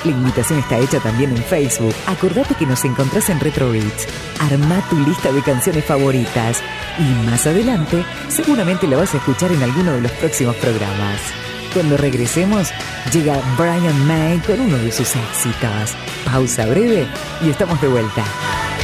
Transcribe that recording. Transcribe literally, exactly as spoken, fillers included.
La invitación está hecha también en Facebook. Acordate que nos encontrás en Retro Beats. Armá tu lista de canciones favoritas. Y más adelante, seguramente la vas a escuchar en alguno de los próximos programas. Cuando regresemos, llega Brian May con uno de sus éxitos. Pausa breve y estamos de vuelta.